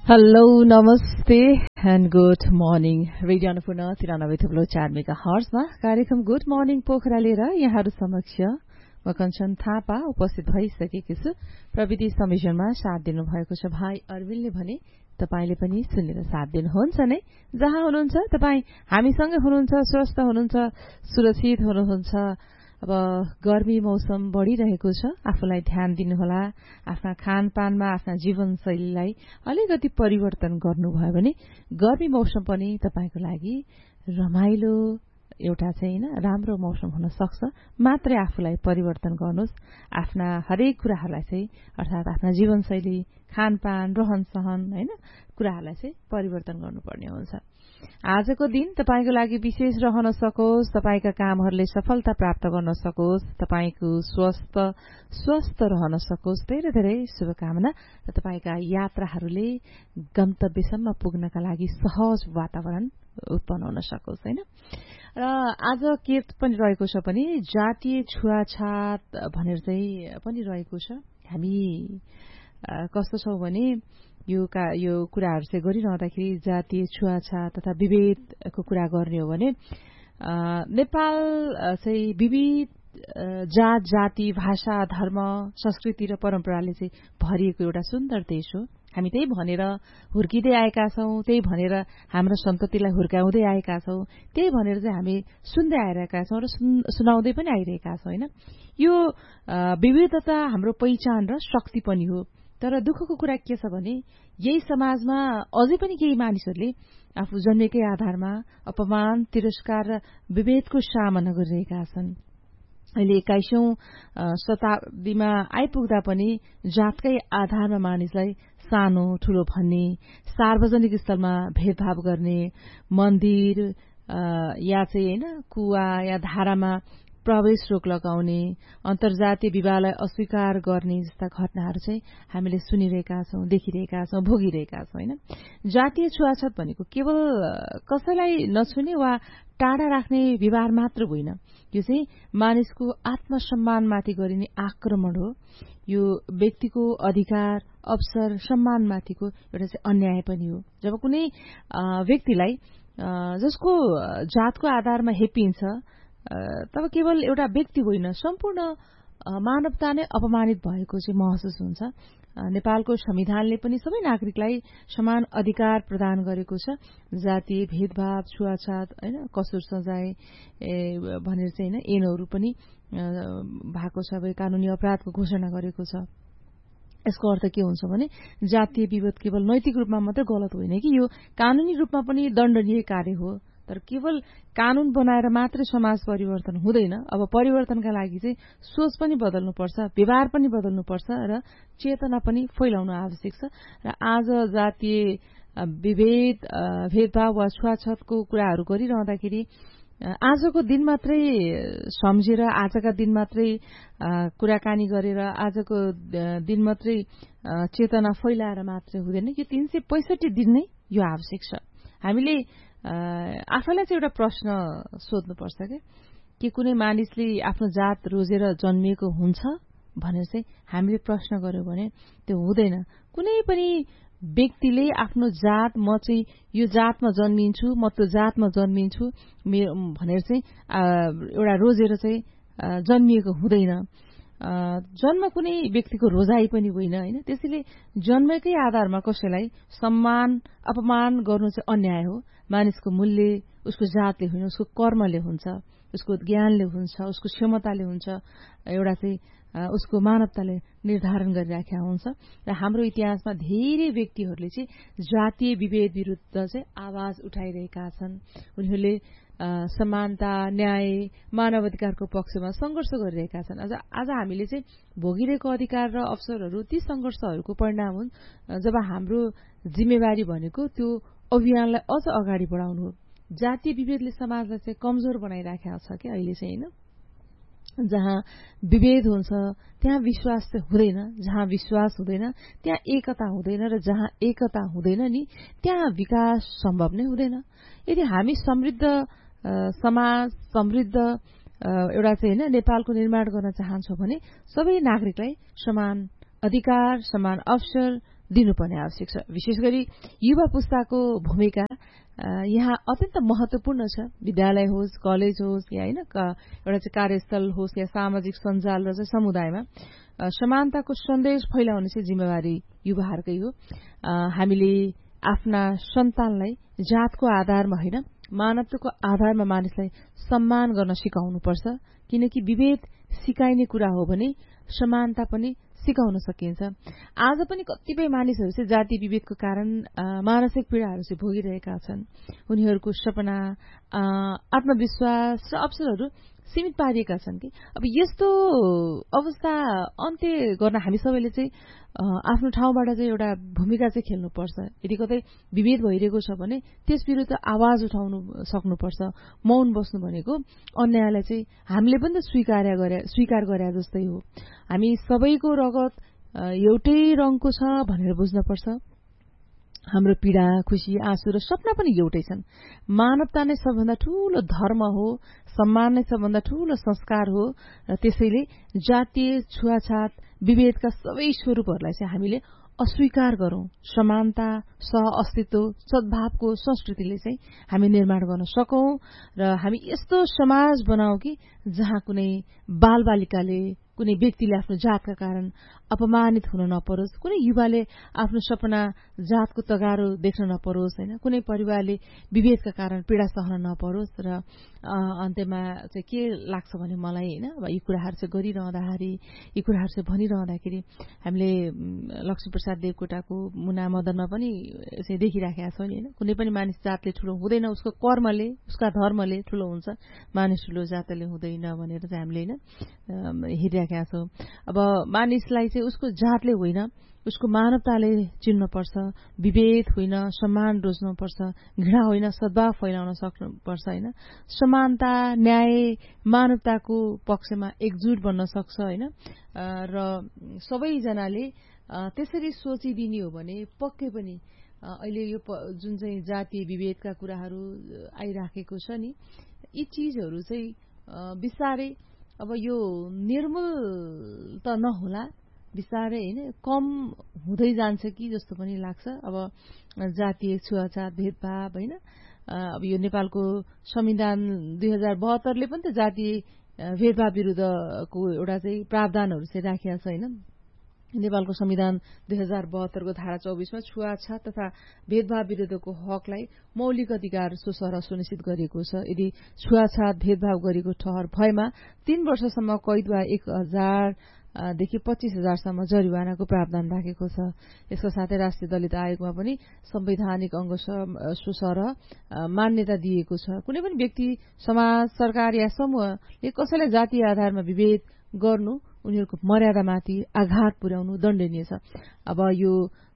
Hello नमस्ते and good morning radio Annapurna 93.4 mega हर्जमा कार्यक्रम good morning Pokhara लिएर यहाँहरू समक्ष म कञ्चन थापा उपस्थित भइसकेकी छु। प्रविधि संयोजनमा साथ दिनुभएको छ भाइ अरविन्दले भने तपाईले पनि सुनेर साथ दिनुहुन्छ नै। जहाँ हुनुहुन्छ तपाई हामीसँगै हुनुहुन्छ, स्वस्थ हुनुहुन्छ, सुरक्षित हुनुहुन्छ। अब गर्मी मौसम बढ़िरहेको छ, आफूलाई ध्यान दिनुहोला। आफ्ना खानपानमा आफ्ना जीवनशैलीलाई अलिकति परिवर्तन गर्नुभयो भने गर्मी मौसम पनि तपाईको लागि रमाइलो एउटा चाहिँ हैन राम्रो मौसम हुन सक्छ। मात्रै आफूलाई परिवर्तन गर्नुस्, आफ्ना हरेक कुराहरूलाई चाहिँ अर्थात आफ्ना जीवनशैली, खानपान, रहनसहन हैन कुराहरूलाई चाहिँ परिवर्तन गर्नुपर्ने हुन्छ। आजको दिन तपाईको लागि विशेष रहन सकोस्, तपाईका कामहरूले सफलता प्राप्त गर्न सकोस्, तपाईको स्वस्थ रहन सकोस्, धेरै धेरै शुभकामना र तपाईका यात्राहरूले गन्तव्यसम्म पुग्नका लागि सहज वातावरण उत्पन्न हुन सकोस् हैन। र आज के पनि रहेको छ भने जातीय छुवाछात भनेर चाहिँ पनि रहेको छ। हामी कस्तो छौं भने यो कुराहरु चाहिँ गरिरहँदाखेरि जातीय छुवाछात तथा विभेदको कुरा गर्ने हो भने नेपाल चाहिँ विविध जात जाति भाषा धर्म संस्कृति र परम्पराले चाहिँ भरिएको एउटा सुन्दर देश हो। हामी त्यही भनेर हुर्किँदै आएका छौं, त्यही भनेर हाम्रो सन्ततिलाई हुर्काउँदै आएका छौं, त्यही भनेर चाहिँ हामी सुन्दै आइरहेका छौं र सुनाउँदै पनि आइरहेका छौं हैन। यो विविधता हाम्रो पहिचान र शक्ति पनि हो। तर दुःखको कुरा के छ भने यही समाजमा अझै पनि केही मानिसहरूले आफू जन्मेकै आधारमा अपमान, तिरस्कार र विभेदको सामना गरिरहेका छन्। अहिले 21औं शताब्दीमा आइपुग्दा पनि जातकै आधारमा मानिसलाई सानो ठूलो भन्ने, सार्वजनिक स्थलमा भेदभाव गर्ने, मन्दिर या चाहिँ हैन कुवा या धारामा प्रवेश रोक लगाउने, अन्तर्जातीय विवाहलाई अस्वीकार गर्ने जस्ता घटनाहरू चाहिँ हामीले सुनिरहेका छौं, देखिरहेका छौं, भोगिरहेका छौं हैन। जातीय छुवाछात भनेको केवल कसैलाई नछुने वा टाढा राख्ने व्यवहार मात्र होइन, यो चाहिँ मानिसको आत्मसम्मानमाथि गरिने आक्रमण हो। यो व्यक्तिको अधिकार, अवसर, सम्मानमाथिको एउटा चाहिँ अन्याय पनि हो। जब कुनै व्यक्तिलाई जसको जातको आधारमा हेपिन्छ तब केवल एउटा व्यक्ति होइन, सम्पूर्ण मानवता नै अपमानित भएको चाहिँ महसुस हुन्छ। नेपालको संविधानले पनि सबै नागरिकलाई समान अधिकार प्रदान गरेको छ। जातीय भेदभाव, छुवाछात हैन, कसुर सजाय भनेर चाहिँ हैन ऐनहरु पनि भएको छ, कानूनी अपराधको घोषणा गरेको छ। यसको अर्थ के हुन्छ भने जातीय विभेद केवल नैतिक रूपमा मात्र गलत होइन कि यो कानूनी रूपमा पनि दण्डनीय कार्य हो। तर केवल कानून बनाएर मात्रै समाज परिवर्तन हुँदैन। अब परिवर्तनका लागि चाहिँ सोच पनि बदल्नुपर्छ, व्यवहार पनि बदल्नुपर्छ र चेतना पनि फैलाउन आवश्यक छ। र आज जातीय विभेद, भेदभाव वा छुवाछुतको कुराहरू गरिरहँदाखेरि आजको दिन मात्रै सम्झेर, आजका दिन मात्रै कुराकानी गरेर, आजको दिन मात्रै चेतना फैलाएर मात्रै हुँदैन। यो 365 दिन नै यो आवश्यक छ। हामीले आफैलाई चाहिँ एउटा प्रश्न सोध्नुपर्छ के कुनै मानिसले आफ्नो जात रोजेर जन्मिएको हुन्छ भनेर चाहिँ हामीले प्रश्न गर्यौं भने त्यो हुँदैन। कुनै पनि व्यक्तिले आफ्नो जात, म चाहिँ यो जातमा जन्मिन्छु, म त्यो जातमा जन्मिन्छु भनेर चाहिँ एउटा रोजेर चाहिँ जन्मिएको हुँदैन। जन्म कुनै व्यक्तिको रोजाइ पनि होइन हैन। त्यसैले जन्मकै आधारमा कसैलाई सम्मान अपमान गर्नु चाहिँ अन्याय हो। मानिसको मूल्य उसको जातले होइन, उसको कर्मले हुन्छ, उसको ज्ञानले हुन्छ, उसको क्षमताले हुन्छ, एउटा चाहिँ उसको मानवताले निर्धारण गरिराखेका हुन्छ। र हाम्रो इतिहासमा धेरै व्यक्तिहरूले चाहिँ जातीय विभेद विरुद्ध चाहिँ आवाज उठाइरहेका छन्। उनीहरूले समानता, न्याय, मानव अधिकारको पक्षमा संघर्ष गरिरहेका छन्। आज हामीले चाहिँ भोगिरहेको अधिकार र अवसरहरू ती संघर्षहरूको परिणाम हुन्। जब हाम्रो जिम्मेवारी भनेको त्यो अभियानलाई अझ अगाडि बढाउनु हो। जातीय विभेदले समाजलाई चाहिँ कमजोर बनाइराखेको छ कि अहिले चाहिँ हैन। जहाँ विभेद हुन्छ त्यहाँ विश्वास चाहिँ हुँदैन, जहाँ विश्वास हुँदैन त्यहाँ एकता हुँदैन, र जहाँ एकता हुँदैन नि त्यहाँ विकास सम्भव नै हुँदैन। यदि हामी समृद्ध समाज, समृद्ध एउटा चाहिँ हैन नेपालको निर्माण गर्न चाहन्छौं भने सबै नागरिकलाई समान अधिकार, समान अवसर दिनुपर्ने आवश्यक छ। विशेष गरी युवा पुस्ताको भूमिका यहाँ अत्यन्त महत्वपूर्ण छ। विद्यालय होस्, कलेज होस् या होइन एउटा चाहिँ कार्यस्थल होस् या सामाजिक सञ्जाल र चाहिँ समुदायमा समानताको सन्देश फैलाउने चाहिँ जिम्मेवारी युवाहरूकै हो। हामीले आफ्ना सन्तानलाई जातको आधारमा होइन मानवताको आधारमा मानिसलाई सम्मान गर्न सिकाउनुपर्छ। किनकि विभेद सिकाइने कुरा हो भने समानता पनि सिकाउन सकिन्छ। आज पनि कतिपय मानिसहरू चाहिँ जाति विभेदको कारण मानसिक पीड़ाहरू चाहिँ भोगिरहेका छन्। उनीहरूको सपना, आत्मविश्वास र अवसरहरू सीमित पारिएका छन् कि अब यस्तो अवस्था अन्त्य गर्न हामी सबैले चाहिँ आफ्नो ठाउँबाट चाहिँ एउटा भूमिका चाहिँ खेल्नुपर्छ। यदि कतै विभेद भइरहेको छ भने त्यस विरुद्ध आवाज उठाउनु सक्नुपर्छ। मौन बस्नु भनेको अन्यायलाई चाहिँ हामीले पनि त स्वीकार गरे जस्तै हो। हामी सबैको रगत एउटै रङको छ भनेर बुझ्नुपर्छ। हाम्रो पीड़ा, खुशी, आँसु र सपना पनि एउटै छन्। मानवता नै सबभन्दा ठूलो धर्म हो, सम्मान नै सबभन्दा ठूलो संस्कार हो र त्यसैले जातीय छुवाछात विभेदका सबै स्वरूपहरूलाई चाहिँ हामीले अस्वीकार गरौं। समानता, सह-अस्तित्व, सद्भावको संस्कृतिले चाहिँ हामी निर्माण गर्न सकौं र हामी यस्तो समाज बनाऊ कि जहाँ कुनै बालबालिकाले, कुनै व्यक्तिले आफ्नो जातका कारण अपमानित हुन नपरोस्, कुनै युवाले आफ्नो सपना जातको तगारो देख्न नपरोस्, होइन कुनै परिवारले विभेदका कारण पीड़ा सहन नपरोस्। र अन्त्यमा चाहिँ के लाग्छ भने मलाई होइन अब यी कुराहरू चाहिँ गरिरहँदाखेरि, यी कुराहरू चाहिँ भनिरहँदाखेरि हामीले लक्ष्मीप्रसाद देवकोटाको मुना मदनमा पनि चाहिँ देखिराखेका छौँ नि, होइन कुनै पनि मानिस जातले ठूलो हुँदैन, उसको कर्मले, उसका धर्मले ठूलो हुन्छ, मानिस ठूलो जातले हुँदैन भनेर चाहिँ हामीले होइन हेरिराखेका छौँ। अब मानिसलाई चाहिँ उसको जातले होइन उसको मानवताले चिन्नुपर्छ। विभेद होइन सम्मान रोज्नुपर्छ, घृणा होइन सद्भाव फैलाउन सक्नुपर्छ। होइन समानता, न्याय, मानवताको पक्षमा एकजुट बन्न सक्छ। होइन र सबैजनाले त्यसरी सोचिदिने हो भने पक्कै पनि अहिले यो जुन चाहिँ जातीय विभेदका कुराहरू आइराखेको छ नि, यी चीजहरू चाहिँ बिस्तारै अब यो निर्मूल त नहोला, बिस्तारै होइन कम हुँदै जान्छ कि जस्तो पनि लाग्छ। अब जातीय छुवाछात, भेदभाव होइन अब यो नेपालको संविधान 2072ले पनि त जातीय भेदभाव विरुद्धको एउटा चाहिँ प्रावधानहरू चाहिँ राखेका छ। होइन नेपालको संविधान 2072को धारा 24 मा छुवाछात तथा भेदभाव विरुद्धको हकलाई मौलिक अधिकार स्वसर सुनिश्चित गरिएको छ। यदि छुवाछात भेदभाव गरेको ठहर भएमा 3 वर्षसम्म कैद वा 1000 देखि 25,000सम्म जरिवानाको प्रावधान राखेको छ। यसका साथै राष्ट्रिय दलित आयोगमा पनि संवैधानिक अंग स्वसर मान्यता दिएको छ। कुनै पनि व्यक्ति, समाज, सरकार या समूहले कसैलाई जातीय आधारमा विभेद गर्नु उनीहरूको मर्यादामाथि आघात पुर्याउनु दण्डनीय छ। अब यो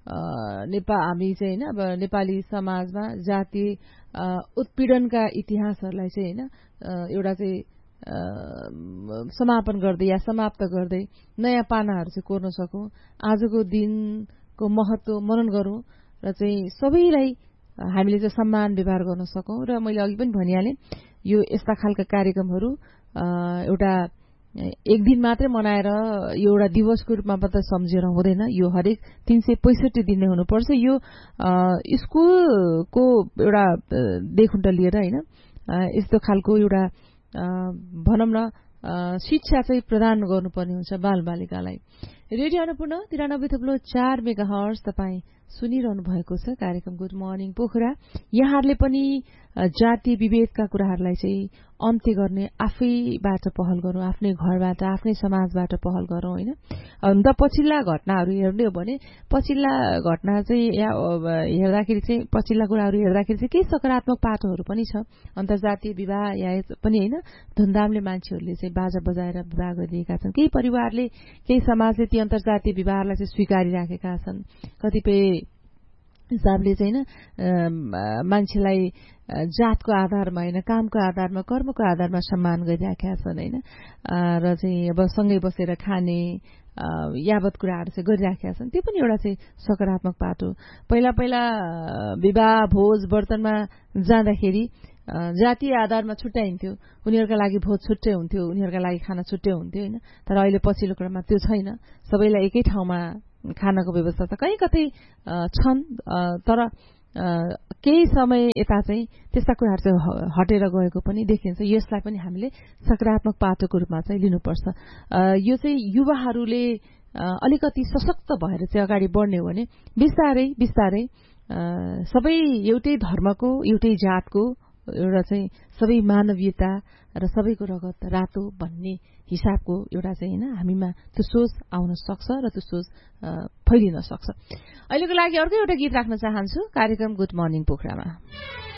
हामी चाहिँ होइन अब नेपाली समाजमा जातीय उत्पीडनका इतिहासहरूलाई चाहिँ होइन एउटा चाहिँ समापन गर्दै या समाप्त गर्दै नयाँ पानाहरू चाहिँ कोर्न सकौं। आजको दिनको महत्व मनन गरौं र चाहिँ सबैलाई हामीले चाहिँ सम्मान व्यवहार गर्न सकौं। र मैले अघि पनि भनिहालेँ यो यस्ता खालका कार्यक्रमहरू एउटा एक दिन मात्रै मनाएर यो एउटा दिवसको रूपमा मात्र सम्झेर हुँदैन। यो हरेक 365 दिन नै हुनुपर्छ। यो स्कुलको एउटा देखुन्ट लिएर होइन यस्तो खालको एउटा भनौं न शिक्षा चाहिँ प्रदान गर्नुपर्ने हुन्छ बालबालिकालाई। रेडियो अन्नपूर्ण 93.4 मेगाहर्ज तपाईँ सुनिरहनु भएको छ कार्यक्रम गुड मर्निङ पोखरा। यहाँहरूले पनि जातीय विभेदका कुराहरूलाई चाहिँ अन्त्य गर्ने आफैबाट पहल गरौं, आफ्नै घरबाट, आफ्नै समाजबाट पहल गरौं। होइन अन्त पछिल्ला घटनाहरू हेर्ने हो भने पछिल्ला घटना चाहिँ हेर्दाखेरि चाहिँ पछिल्ला कुराहरू हेर्दाखेरि चाहिँ केही सकारात्मक पाटोहरू पनि छ। अन्तर्जातीय विवाह या पनि होइन धुमधामले मान्छेहरूले चाहिँ बाजा बजाएर विवाह गरिरहेका छन्। केही परिवारले, केही समाजले ती अन्तर्जातीय विवाहलाई चाहिँ स्वीकारिराखेका छन्। कतिपय हिसाबले चाहिँ होइन मान्छेलाई जातको आधारमा होइन कामको आधारमा, कर्मको आधारमा सम्मान गरिराखेका छन्। होइन र चाहिँ अब सँगै बसेर खाने यावत कुराहरू चाहिँ गरिराखेका छन्। त्यो पनि एउटा चाहिँ सकारात्मक पाटो। पहिला विवाह भोज वर्तनमा जाँदाखेरि जातीय आधारमा छुट्याइन्थ्यो। उनीहरूका लागि भोज छुट्टै हुन्थ्यो, उनीहरूका लागि खाना छुट्टै हुन्थ्यो। होइन तर अहिले पछिल्लो क्रममा त्यो छैन। सबैलाई एकै ठाउँमा खानको व्यवस्था त कहीँ कतै छन्, तर केही समय यता चाहिँ त्यस्ता कुराहरू चाहिँ हटेर गएको पनि देखिन्छ। यसलाई पनि हामीले सकारात्मक पाटोको रूपमा चाहिँ लिनुपर्छ। यो चाहिँ युवाहरूले अलिकति सशक्त भएर चाहिँ अगाडि बढ्ने हो भने बिस्तारै बिस्तारै सबै एउटै धर्मको, एउटै जातको, एउटा चाहिँ सबै मानवीयता र सबैको रगत रातो भन्ने हिसाबको एउटा चाहिँ होइन हामीमा त्यो सोच आउन सक्छ र त्यो सोच फैलिन सक्छ। अहिलेको लागि अर्को एउटा गीत राख्न चाहन्छु कार्यक्रम गुड मर्निङ पोखरामा।